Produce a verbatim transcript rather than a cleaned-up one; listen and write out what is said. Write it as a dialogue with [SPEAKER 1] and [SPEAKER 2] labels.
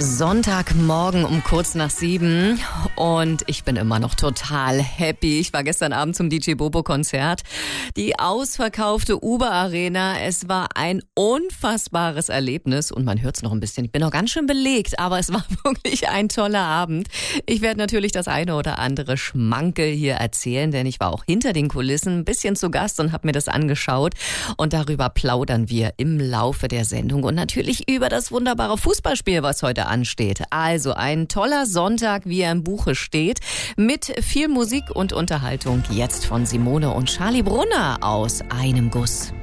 [SPEAKER 1] Sonntagmorgen um kurz nach sieben und ich bin immer noch total happy. Ich war gestern Abend zum D J Bobo-Konzert. Die ausverkaufte Uber Arena. Es war ein unfassbares Erlebnis und man hört es noch ein bisschen. Ich bin noch ganz schön belegt, aber es war wirklich ein toller Abend. Ich werde natürlich das eine oder andere Schmankel hier erzählen, denn ich war auch hinter den Kulissen ein bisschen zu Gast und habe mir das angeschaut. Und darüber plaudern wir im Laufe der Sendung und natürlich über das wunderbare Fußballspiel, was heute ansteht. Also ein toller Sonntag, wie er im Buche steht, mit viel Musik und Unterhaltung. Jetzt von Simone und Charlie Brunner aus einem Guss.